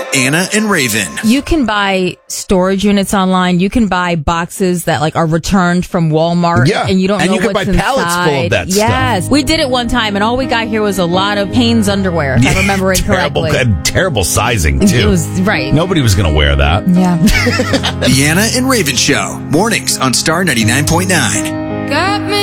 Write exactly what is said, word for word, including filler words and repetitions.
Anna and Raven. You can buy storage units online. You can buy boxes that like are returned from Walmart. Yeah. And you don't And know you can what's buy pallets inside. full of that stuff. Yes. We did it one time, and all we got here was a lot of Hanes underwear, if I remember it terrible, correctly. and terrible sizing, too. It was, right. Nobody was going to wear that. Yeah. The Anna and Raven Show. Mornings on Star ninety-nine point nine. Got me